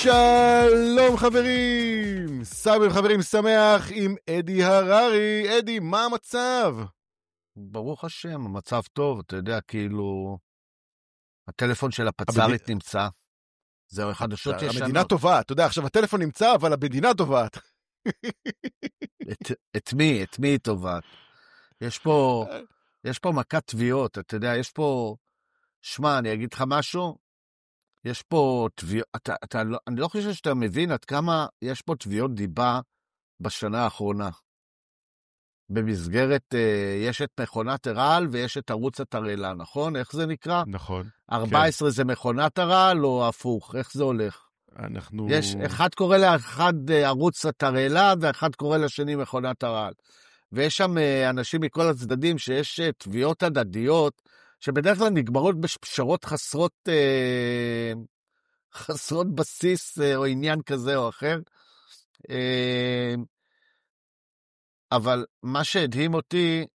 שלום חברים, סבב חברים שמח עם אדי הררי. אדי, מה המצב? ברוך השם, המצב טוב, אתה יודע, כאילו, הטלפון של הפצ"רית נמצא. זהו אחד השוט ישנות. המדינה טובה, אתה יודע, עכשיו הטלפון נמצא, אבל המדינה טובעת. את מי היא טובעת? יש פה מכת תביעות, אתה יודע, יש פה, שמע, אני אגיד לך משהו, יש פה תביעות, אני לא חושב שאתה מבין עד כמה יש פה תביעות דיבה בשנה האחרונה. במסגרת, יש את מכונת הרעל ויש את ערוץ התרעלה, נכון? איך זה נקרא? נכון. 14 זה מכונת הרעל או הפוך? איך זה הולך? יש, אחד קורא לאחד ערוץ התרעלה ואחד קורא לשני מכונת הרעל. ויש שם אנשים מכל הצדדים שיש תביעות הדדיות, שבדרך כלל נגמרות בפשרות חסרות בסיס או עניין כזה או אחר. אבל מה שהדהים אותי,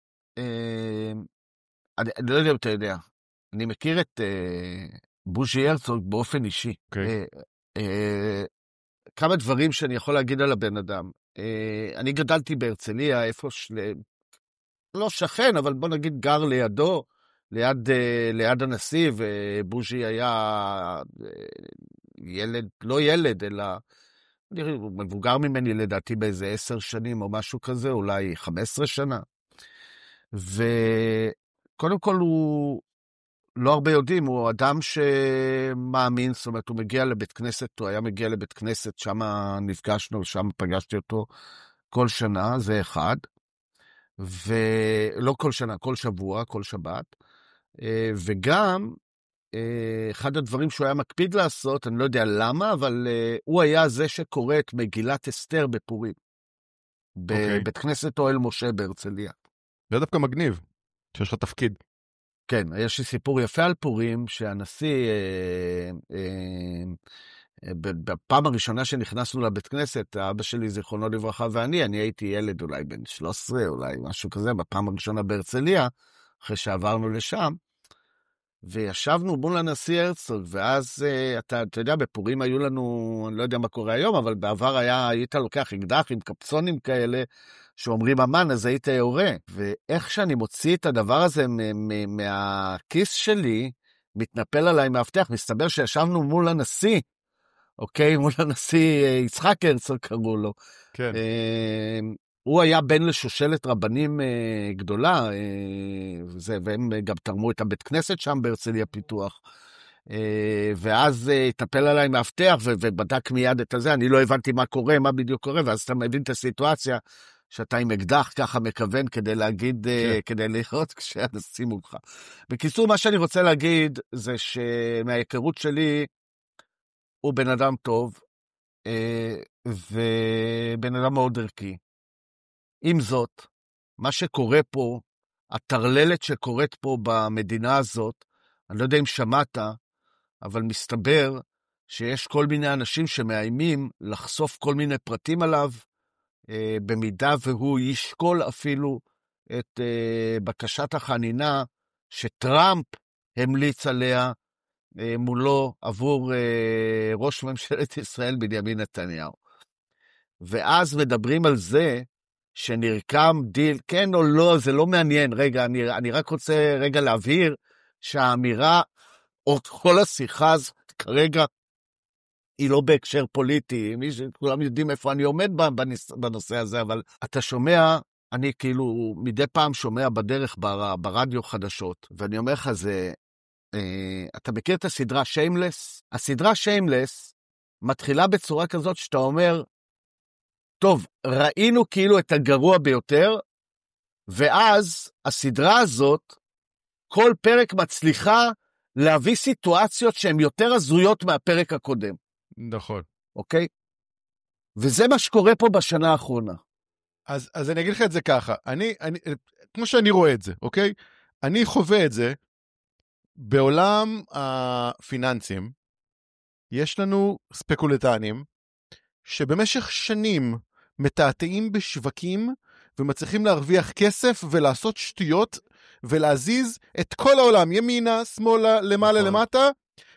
אני לא יודע אם אתה יודע, אני מכיר את בוז'י הרצוג באופן אישי. כמה דברים שאני יכול להגיד על הבן אדם. אני גדלתי בהרצליה, איפה לא שכן, אבל בוא נגיד גר לידו, ליד הנשיא, ובוז'י היה ילד, לא ילד, אלא הוא מבוגר ממני לדעתי באיזה 10 שנים או משהו כזה, אולי 15 שנה. וקודם כל הוא, לא הרבה יודעים, הוא אדם שמאמין, זאת אומרת, הוא מגיע לבית כנסת, הוא היה מגיע לבית כנסת, שם נפגשנו, שם פגשתי אותו כל שנה, זה אחד. ולא כל שנה, כל שבוע, כל שבת. וגם, אחד הדברים שהוא היה מקפיד לעשות, אני לא יודע למה, אבל הוא היה זה שקורא את מגילת אסתר בפורים. בבית כנסת אוהל משה בהרצליה. זה דווקא מגניב, שיש לך תפקיד. כן, יש לי סיפור יפה על פורים, שהנשיא, בפעם הראשונה שנכנסנו לבית כנסת, האבא שלי זיכרונו לברכה ואני הייתי ילד אולי בן 13, אולי משהו כזה, בפעם הראשונה בהרצליה, אחרי שעברנו לשם, וישבנו מול הנשיא הרצוג, ואז אתה יודע, בפורים היו לנו, אני לא יודע מה קורה היום, אבל בעבר היית לוקח אקדח עם קפצונים כאלה, שאומרים אמן, אז היית יורה, ואיך שאני מוציא את הדבר הזה מהכיס שלי, מתנפל עליי מאבטח, מסתבר שישבנו מול הנשיא, אוקיי, מול הנשיא יצחק הרצוג קראו לו. כן. הוא היה בן לשושלת רבנים גדולה, והם גם תרמו את הבית כנסת שם בהרצליה פיתוח. ואז התנפל עליי מאבטח ובדק מיד את הזה, אני לא הבנתי מה קורה, מה בדיוק קורה, ואז אתה מבין את הסיטואציה, שאתה עם אקדח ככה מכוון כדי להגיד, כדי לראות כשהנשיא מולך. בקיצור, מה שאני רוצה להגיד, זה שמההיכרות שלי, הוא בן אדם טוב, ובן אדם מאוד ערכי. עם זאת, מה שקורה פה, הטרללת שקורית פה במדינה הזאת, אני לא יודע אם שמעת, אבל מסתבר שיש כל מיני אנשים שמאיימים לחשוף כל מיני פרטים עליו, במידה והוא ישקול אפילו את בקשת החנינה שטראמפ המליץ עליה מולו עבור ראש ממשלת ישראל בנימין נתניהו. ואז מדברים על זה שנרקם דיל, כן או לא, זה לא מעניין. רגע, אני רק רוצה רגע להבהיר שהאמירה או כל השיחה הזאת כרגע היא לא בהקשר פוליטי, כולם יודעים איפה אני עומד בנושא הזה, אבל אתה שומע, אני כאילו מדי פעם שומע בדרך ברדיו חדשות, ואני אומר לך זה, אתה מכיר את הסדרה שיימלס? הסדרה שיימלס מתחילה בצורה כזאת שאתה אומר, טוב, ראינו כאילו את הגרוע ביותר, ואז הסדרה הזאת, כל פרק מצליחה להביא סיטואציות שהן יותר הזויות מהפרק הקודם. נכון. אוקיי? וזה מה שקורה פה בשנה האחרונה. אז אני אגיד לך את זה ככה, כמו שאני רואה את זה, אוקיי? אני חווה את זה, בעולם הפיננסים, יש לנו ספקולטנים, שבמשך שנים מתעתעים בשווקים, ומצליחים להרוויח כסף ולעשות שטויות, ולהזיז את כל העולם, ימינה, שמאלה, למעלה, למטה,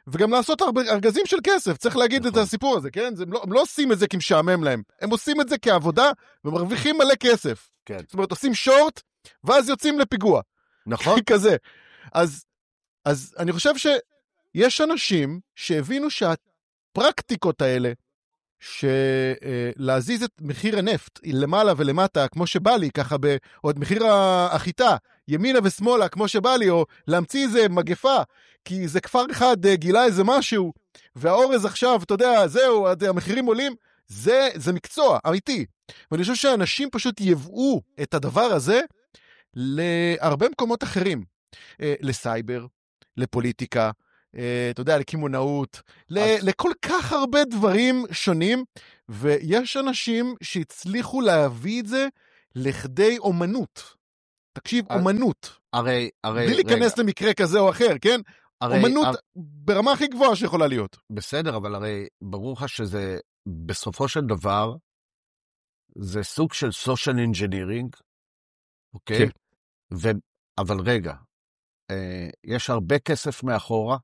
וגם לעשות ארגזים של כסף, צריך להגיד את הסיפור הזה, כן? הם לא עושים את זה כי משעמם להם, הם עושים את זה כעבודה, ומרוויחים מלא כסף. כן. זאת אומרת, עושים שורט, ואז יוצאים לפיגוע. נכון. כזה. אז אני חושב שיש אנשים שהבינו שהפרקטיקות האלה, שלהזיז את מחיר הנפט למעלה ולמטה, כמו שבא לי, ככה, או את מחיר החיטה, ימינה ושמאלה, כמו שבא לי, או להמציא איזה מגפה, כי זה כפר אחד גילה איזה משהו, והאורז עכשיו, אתה יודע, זהו, המחירים עולים, זה מקצוע אמיתי. ואני חושב שאנשים פשוט יבואו את הדבר הזה להרבה מקומות אחרים, לסייבר, לפוליטיקה, אתה יודע, לכימונאות, לכל כך הרבה דברים שונים, ויש אנשים שהצליחו להביא את זה לכדי אומנות. תקשיב, אומנות. בלי להיכנס למקרה כזה או אחר, כן? אומנות ברמה הכי גבוהה שיכולה להיות. בסדר, אבל הרי ברור לך שזה, בסופו של דבר, זה סוג של social engineering, אוקיי? כן. אבל רגע, יש הרבה כסף מאחורה,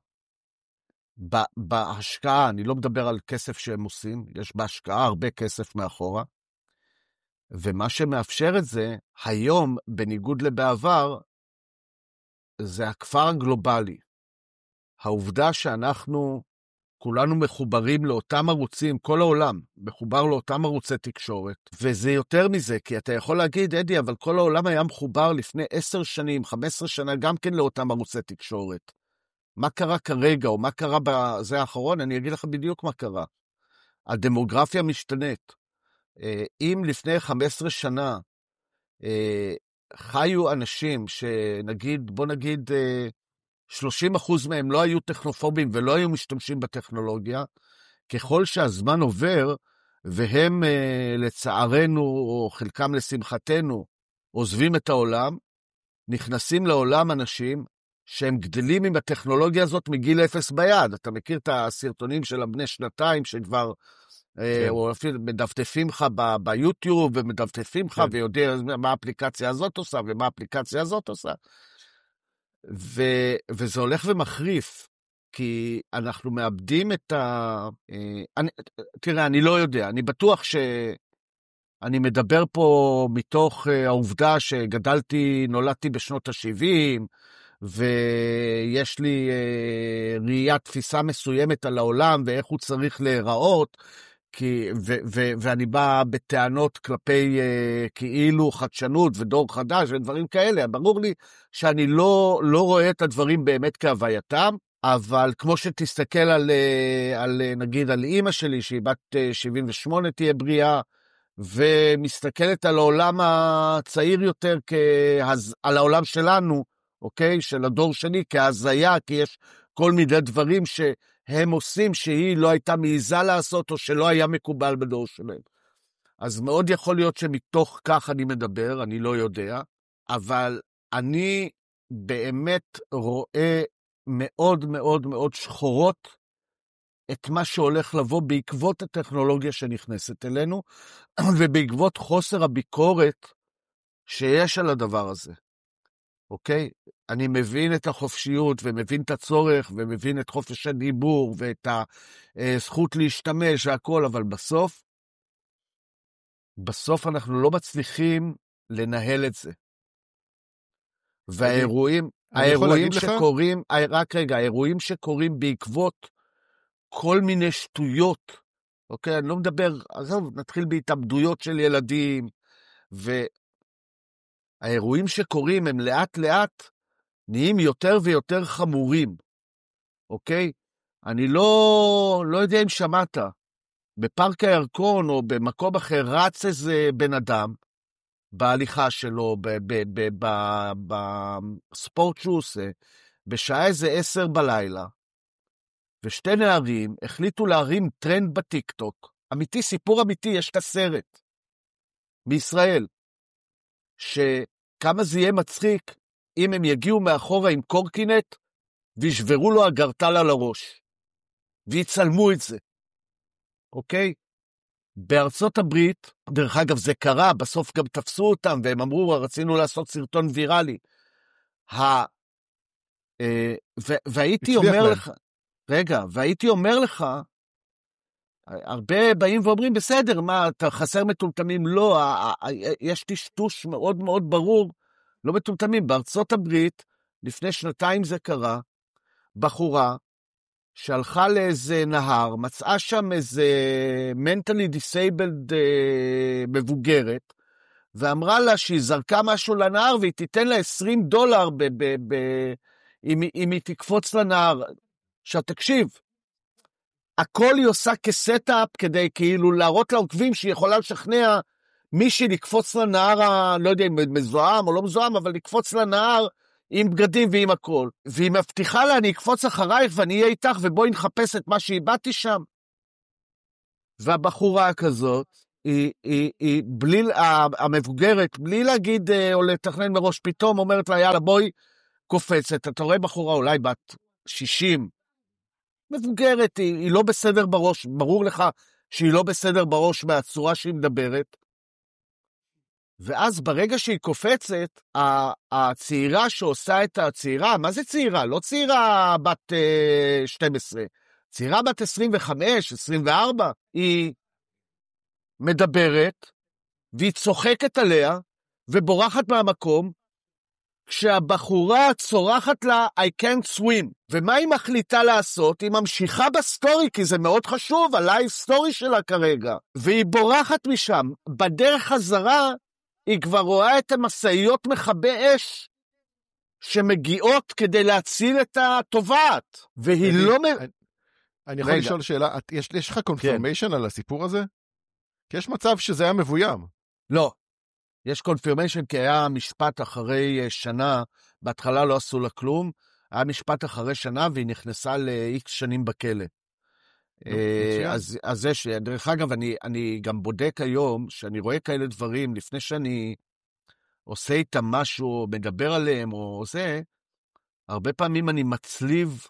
בהשקעה, אני לא מדבר על כסף שהם עושים, יש בהשקעה הרבה כסף מאחורה, ומה שמאפשר את זה, היום, בניגוד לבעבר, זה הכפר הגלובלי. העובדה שאנחנו כולנו מחוברים לאותם ערוצים, כל העולם מחובר לאותם ערוצי תקשורת, וזה יותר מזה, כי אתה יכול להגיד, אדי, אבל כל העולם היה מחובר לפני 10 שנים, 15 שנה, גם כן לאותם ערוצי תקשורת. מה קרה כרגע, או מה קרה בזה האחרון? אני אגיד לך בדיוק מה קרה. הדמוגרפיה משתנית. אם לפני 15 שנה חיו אנשים שנגיד, בוא נגיד, 30% מהם לא היו טכנופובים ולא היו משתמשים בטכנולוגיה, ככל שהזמן עובר, והם לצערנו, או חלקם לשמחתנו, עוזבים את העולם, נכנסים לעולם אנשים, שהם גדלים עם הטכנולוגיה הזאת מגיל 0 ביד. אתה מכיר את הסרטונים של הבני שנתיים, שכבר, או אפילו מדפדפים לך ביוטיוב, ומדפדפים לך, ויודע מה האפליקציה הזאת עושה, ומה האפליקציה הזאת עושה. וזה הולך ומחריף, כי אנחנו מאבדים את תראה, אני לא יודע, אני בטוח אני מדבר פה מתוך העובדה שגדלתי, נולדתי בשנות ה-70, ויש לי ראיית תפיסה מסוימת על העולם, ואיך הוא צריך להיראות, ואני בא בטענות כלפי כאילו חדשנות ודור חדש ודברים כאלה. ברור לי שאני לא רואה את הדברים באמת כהווייתם, אבל כמו שתסתכל נגיד על אמא שלי, שהיא בת 78 תהיה בריאה, ומסתכלת על העולם הצעיר יותר, על העולם שלנו, אוקיי? של הדור שני, כהזיה, כי יש כל מיני דברים שהם עושים שהיא לא הייתה מעיזה לעשות, או שלא היה מקובל בדור שלהם. אז מאוד יכול להיות שמתוך כך אני מדבר, אני לא יודע, אבל אני באמת רואה מאוד מאוד מאוד שחורות את מה שהולך לבוא בעקבות הטכנולוגיה שנכנסת אלינו, ובעקבות חוסר הביקורת שיש על הדבר הזה. אוקיי? אני מבין את החופשיות, ומבין את הצורך, ומבין את חופש הדיבור, ואת הזכות להשתמש, והכל, אבל בסוף אנחנו לא מצליחים לנהל את זה. והאירועים שקורים, רק רגע, האירועים שקורים בעקבות כל מיני שטויות, אוקיי? אני לא מדבר, עזוב, נתחיל בהתאבדויות של ילדים, והאירועים שקורים הם לאט לאט נהיים יותר ויותר חמורים, אוקיי? אני לא יודע אם שמעת, בפארק הירקון או במקום אחר רץ איזה בן אדם, בהליכה שלו, בספורט שהוא עושה, בשעה איזה 10 בלילה, ושתי נערים החליטו להרים טרנד בטיקטוק, אמיתי, סיפור אמיתי, יש את הסרט, בישראל, שכמה זה יהיה מצחיק, אם הם יגיעו מאחורה עם קורקינט, וישברו לו הגרטל על הראש, ויצלמו את זה, אוקיי? בארצות הברית, דרך אגב זה קרה, בסוף גם תפסו אותם, והם אמרו, רצינו לעשות סרטון ויראלי, והייתי אומר לך, רגע, והייתי אומר לך, הרבה באים ואומרים, בסדר, מה, אתה חסר מטומטמים? לא, יש טשטוש מאוד מאוד ברור, לא מטומטמים. בארצות הברית, לפני 2 זה קרה, בחורה שהלכה לאיזה נהר, מצאה שם איזה mentally disabled מבוגרת, ואמרה לה שהיא זרקה משהו לנהר, והיא תיתן לה $20 אם היא תקפוץ לנהר. עכשיו תקשיב, הכל היא עושה כסטאפ, כדי כאילו להראות לעוקבים שהיא יכולה לשכנע מישהי לקפוץ לנהר, לא יודע אם מזוהם או לא מזוהם, אבל לקפוץ לנהר עם בגדים ועם הכל. והיא מבטיחה לה, אני אקפוץ אחרייך ואני אהיה איתך, ובואי נחפש את מה שהיבאתי שם. והבחורה כזאת, היא בלי, המבוגרת, בלי להגיד או לתכנן מראש, פתאום אומרת לה, יאללה בואי קופצת. אתה רואה בחורה אולי בת 60, מבוגרת, היא לא בסדר בראש, ברור לך שהיא לא בסדר בראש מהצורה שהיא מדברת, ואז ברגע שהיא קופצת, הצעירה שעושה את הצעירה, מה זה צעירה? לא צעירה בת 12, צעירה בת 25, 24, היא מדברת, והיא צוחקת עליה, ובורחת מהמקום, כשהבחורה צורחת לה, I can't swim. ומה היא מחליטה לעשות? היא ממשיכה בסטורי, כי זה מאוד חשוב, הלייב סטורי שלה כרגע. והיא בורחת משם. בדרך חזרה, היא כבר רואה את המסעיות מכבי אש, שמגיעות כדי להציל את התובעת. והיא לא... אני יכול לשאול שאלה, יש לך קונפירמיישן על הסיפור הזה? כי יש מצב שזה היה מבוים. לא. יש קונפירמיישן, כי היה משפט אחרי שנה, בהתחלה לא עשו לה כלום, היה משפט אחרי שנה, והיא נכנסה ל-X שנים בכלא. אז זה דרך אגב, אני גם בודק היום, שאני רואה כאלה דברים, לפני שאני עושה איתם משהו, מדבר עליהם, או זה, הרבה פעמים אני מצליב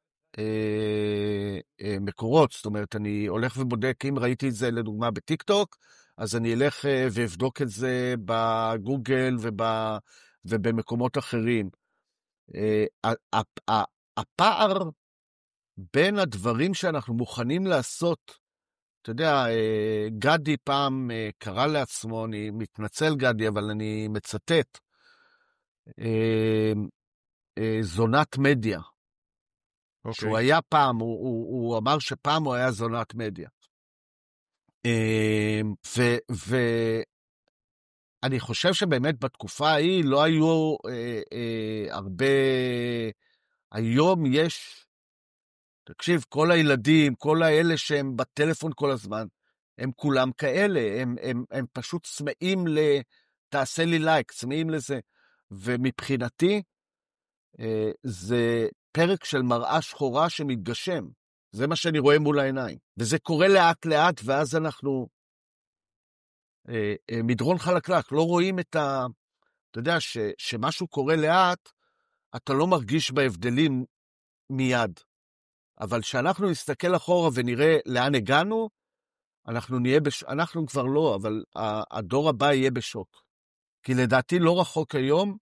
מקורות, זאת אומרת, אני הולך ובודק, אם ראיתי את זה לדוגמה בטיק טוק, אז אני אלך ואבדוק את זה בגוגל ובמקומות אחרים. הפער בין הדברים שאנחנו מוכנים לעשות, אתה יודע, גדי פעם קרא לעצמו, אני מתנצל גדי, אבל אני מצטט, זונת מדיה. שהוא היה פעם, הוא אמר שפעם הוא היה זונת מדיה. ואני חושב שבאמת בתקופה ההיא לא היו הרבה, היום יש, תקשיב, כל הילדים, כל האלה שהם בטלפון כל הזמן, הם כולם כאלה, הם פשוט צמאים תעשה לי לייק, צמאים לזה, ומבחינתי זה פרק של מראה שחורה שמתגשם, זה מה שאני רואה מול העיניים. וזה קורה לאט לאט, ואז אנחנו מדרון חלקלק, לא רואים אתה יודע, שמשהו קורה לאט, אתה לא מרגיש בהבדלים מיד. אבל כשאנחנו נסתכל אחורה ונראה לאן הגענו, אנחנו כבר לא, אבל הדור הבא יהיה בשוק. כי לדעתי לא רחוק היום,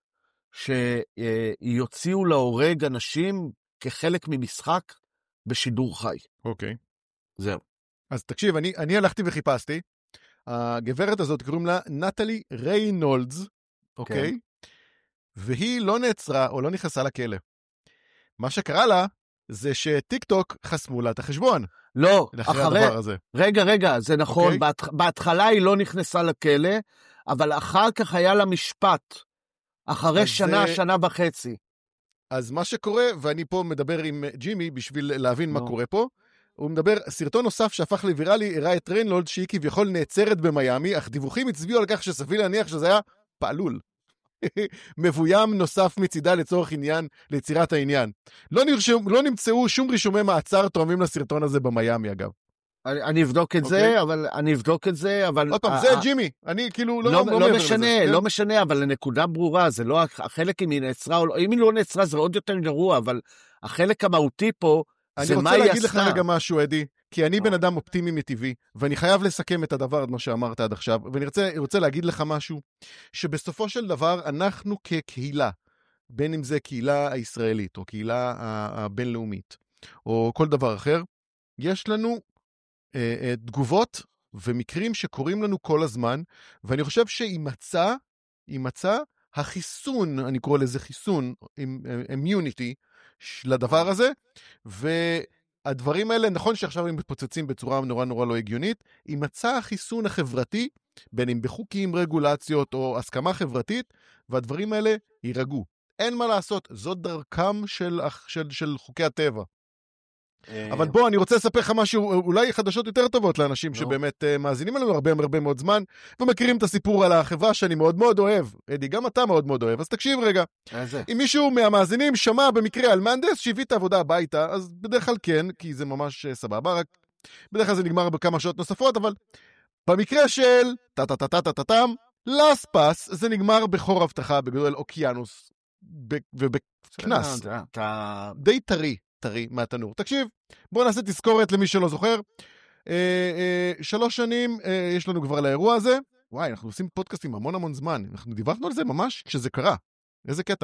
שיוציאו להורג אנשים כחלק ממשחק, בשידור חי. אוקיי. זהו. אז תקשיב, אני הלכתי וחיפשתי, הגברת הזאת קוראים לה נטלי ריינולדס, אוקיי? והיא לא נעצרה או לא נכנסה לכלא. מה שקרה לה, זה שטיק טוק חסמו לה את החשבון. לא, רגע, זה נכון, בהתחלה היא לא נכנסה לכלא, אבל אחר כך היה לה משפט, אחרי שנה וחצי. אז מה שקורה, ואני פה מדבר עם ג'ימי בשביל להבין מה קורה פה, הוא מדבר, סרטון נוסף שהפך לוויראלי, הראה את ריינולד שהיא כביכול נעצרת במיימי, אך דיווחים הצביעו על כך שסביר להניח שזה היה פעלול. מבוים נוסף מצידה לצורך עניין, ליצירת העניין. לא נמצאו שום רישומי מעצר תואמים לסרטון הזה במיימי אגב. אני אבדוק את זה, אבל... עוד פעם, זה ג'ימי, אני כאילו לא משנה, אבל הנקודה ברורה, זה לא החלק אם היא נעצרה, או אם היא לא נעצרה זה עוד יותר גרוע, אבל החלק המהותי פה, זה מה היא עשתה. אני רוצה להגיד לך רגע משהו, אדי, כי אני בן אדם אופטימי מטבעי, ואני חייב לסכם את הדבר, מה שאמרת עד עכשיו, ואני רוצה להגיד לך משהו, שבסופו של דבר, אנחנו כקהילה, בין אם זה קהילה הישראלית, או קהילה הבינלאומית, או כל דבר אחר, יש לנו תגובות ומקרים שקורים לנו כל הזמן, ואני חושב שימצא החיסון, אני קורא לזה חיסון, immunity, לדבר הזה, והדברים האלה, נכון שעכשיו הם מתפוצצים בצורה נורא נורא לא הגיונית, ימצא החיסון החברתי, בין אם בחוקים, רגולציות או הסכמה חברתית, והדברים האלה יירגעו. אין מה לעשות, זאת דרכם של חוקי הטבע. אבל בוא, אני רוצה לספר לך משהו, אולי חדשות יותר טובות לאנשים שבאמת מאזינים עלינו הרבה מאוד זמן, ומכירים את הסיפור על החברה שאני מאוד מאוד אוהב. אדי, גם אתה מאוד מאוד אוהב, אז תקשיב רגע. אם מישהו מהמאזינים שמע במקרה על מהנדס שהביא את העבודה הביתה, אז בדרך כלל כן, כי זה ממש סבבה, רק בדרך כלל זה נגמר בכמה שעות נוספות, אבל במקרה של טה-טה-טה-טה-טה-טם, לספס, זה נגמר בחור הבטחה בגודל אוקיינוס, ובכנס. די טרי מהתנור. תקשיב, בואו נעשה תזכורת למי שלא זוכר. 3 שנים יש לנו כבר לאירוע הזה. וואי, אנחנו עושים פודקאסטים המון זמן. אנחנו דיווחנו על זה ממש כשזה קרה. איזה קטע.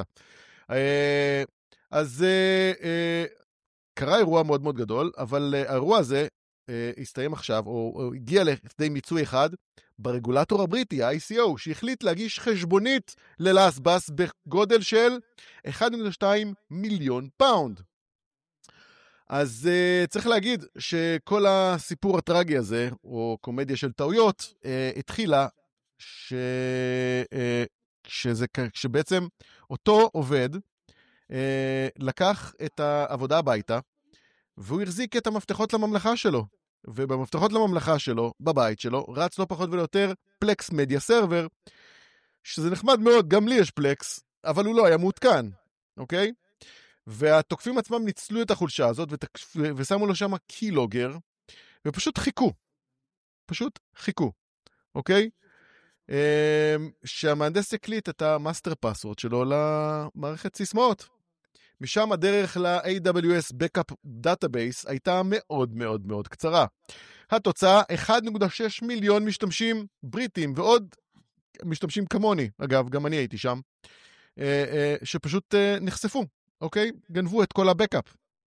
אז קרה אירוע מאוד מאוד גדול, אבל האירוע הזה הסתיים עכשיו, או הגיע לכדי מיצוי אחד, ברגולטור הבריטי, ה-ICO, שהחליט להגיש חשבונית ללאסבאס בגודל של 1.2 מיליון פאונד. אז צריך להגיד שכל הסיפור הטרגי הזה, או קומדיה של טעויות, התחילה שבעצם אותו עובד לקח את העבודה הביתה, והוא החזיק את המפתחות לממלכה שלו. ובמפתחות לממלכה שלו, בבית שלו, רץ לא פחות ויותר פלקס מדיה סרבר, שזה נחמד מאוד, גם לי יש פלקס, אבל הוא לא היה מעודכן, אוקיי? והתוקפים עצמם ניצלו את החולשה הזאת, ושמו לו שם קילוגר, ופשוט חיכו, אוקיי? שהמהנדס הקליט את המאסטר פסוורד שלו למערכת סיסמאות. משם הדרך ל-AWS Backup Database הייתה מאוד קצרה. התוצאה, 1.6 מיליון משתמשים בריטים, ועוד משתמשים כמוני, אגב, גם אני הייתי שם, שפשוט נחשפו, אוקיי? גנבו את כל הבקאפ.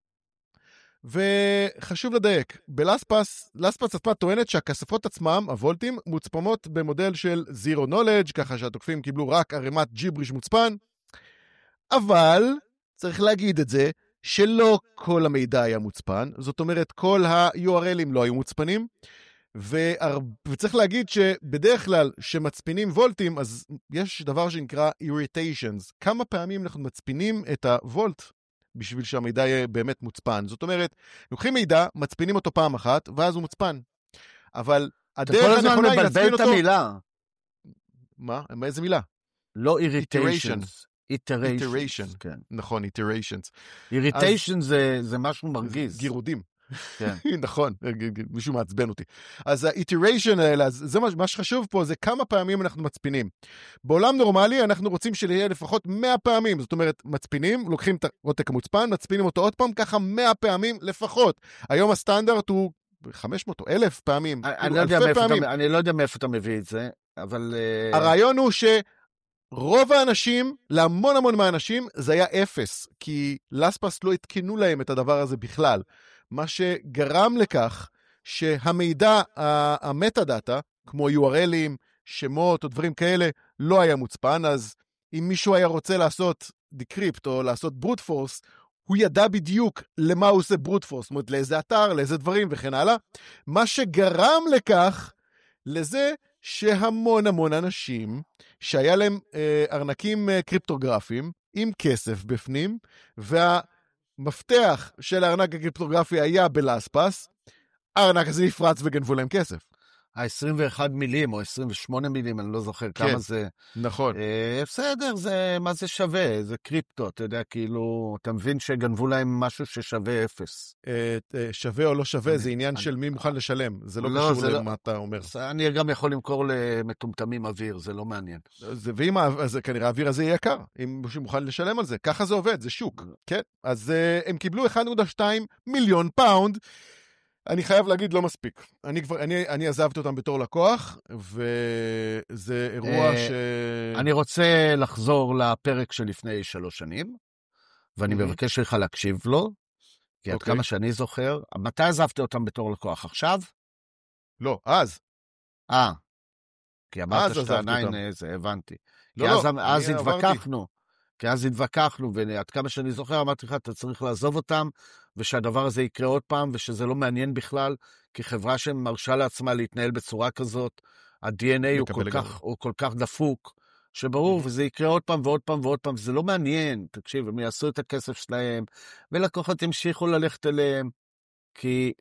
וחשוב לדייק, בלאספס עצמה טוענת שהכספות עצמם, הוולטים, מוצפמות במודל של Zero Knowledge, ככה שהתוקפים קיבלו רק ערימת ג'יבריש מוצפן, אבל צריך להגיד את זה, שלא כל המידע היה מוצפן, זאת אומרת, כל ה-URLים לא היו מוצפנים, וצריך להגיד שבדרך כלל שמצפינים וולטים, אז יש דבר שנקרא irritations. כמה פעמים אנחנו מצפינים את הוולט בשביל שהמידע יהיה באמת מוצפן? זאת אומרת, לוקחים מידע, מצפינים אותו פעם אחת, ואז הוא מוצפן. אבל הדרך הנכונה היא להצפין אותו... המילה. מה? איזה מילה? לא irritations. Iterations, כן. נכון, iterations. Irritation זה משהו מרגיז. גירודים. כן. נכון, מישהו מעצבן אותי. אז ה-iteration האלה, זה מה שחשוב פה, זה כמה פעמים אנחנו מצפינים. בעולם נורמלי אנחנו רוצים שיהיה לפחות 100 פעמים, זאת אומרת, מצפינים, לוקחים את העותק המוצפן, מצפינים אותו עוד פעם, ככה 100 פעמים לפחות. היום הסטנדרט הוא 500 או 1,000 פעמים. אני לא יודע מאיפה אתה מביא את זה, אבל... הרעיון הוא רוב האנשים, להמון מהאנשים, זה היה 0, כי לספס לא התקנו להם את הדבר הזה בכלל. מה שגרם לכך שהמידע, המטה-דאטה, כמו URLים, שמות או דברים כאלה, לא היה מוצפן, אז אם מישהו היה רוצה לעשות דקריפט או לעשות ברוט פורס, הוא ידע בדיוק למה הוא עושה ברוט פורס, זאת אומרת, לאיזה אתר, לאיזה דברים וכן הלאה. מה שגרם לכך, לזה שהמון אנשים, שהיה להם ארנקים קריפטוגרפיים, עם כסף בפנים, והמפתח של הארנק הקריפטוגרפי היה בלאספס, הארנק הזה נפרץ וגנבו להם כסף. ה-21 מילים או 28 מילים, אני לא זוכר כמה זה. נכון. בסדר, מה זה שווה? זה קריפטו, אתה יודע, כאילו, אתה מבין שגנבו להם משהו ששווה 0. שווה או לא שווה, זה עניין של מי מוכן לשלם. זה לא קשור למה אתה אומר. אני גם יכול למכור למטומטמים אוויר, זה לא מעניין. אז כנראה האוויר הזה יהיה יקר, אם מישהו מוכן לשלם על זה. ככה זה עובד, זה שוק. כן? אז הם קיבלו 1.2 מיליון פאונד, אני חייב להגיד, לא מספיק. אני עזבתי אותם בתור לקוח, וזה אירוע אני רוצה לחזור לפרק שלפני 3 שנים, ואני מבקש לך להקשיב לו, כי עד כמה שאני זוכר, מתי עזבתי אותם בתור לקוח? עכשיו? לא, אז. כי אמרת שאתה עדיין, הבנתי. כי אז התווכחנו. כי אז התווכחנו, ועד כמה שאני זוכר, אמרתי לך, אתה צריך לעזוב אותם, ושהדבר הזה יקרה עוד פעם, ושזה לא מעניין בכלל, כי חברה שמרשה לעצמה להתנהל בצורה כזאת, ה-DNA הוא כל כך דפוק, שברור, וזה יקרה עוד פעם ועוד פעם ועוד פעם, וזה לא מעניין. תקשיב, הם יעשו את הכסף שלהם, ולקוחות ימשיכו ללכת אליהם, כי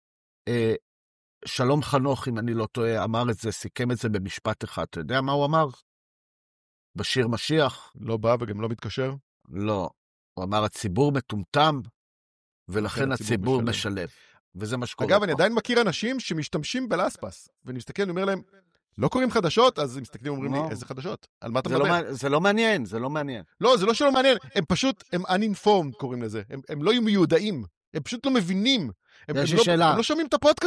שלום חנוך, אם אני לא טועה, אמר את זה, סיכם את זה במשפט אחד. אתה יודע מה הוא אמר? בשיר משיח. לא בא וגם לא מתקשר? לא. הוא אמר, הציבור מטומטם, ולכן הציבור משלב. וזה מה שקורה. אגב, אני עדיין מכיר אנשים שמשתמשים בלספס, ואני מסתכל, אני אומר להם, לא קוראים חדשות, אז הם מסתכלים ואומרים לי, איזה חדשות? על מה אתה מדבר? זה לא מעניין, זה לא מעניין. לא, זה לא שלא מעניין, הם פשוט, הם uninformed קוראים לזה, הם לא יהיו מיודעים, הם פשוט לא מבינים. הם לא שומעים את הפודקאסט.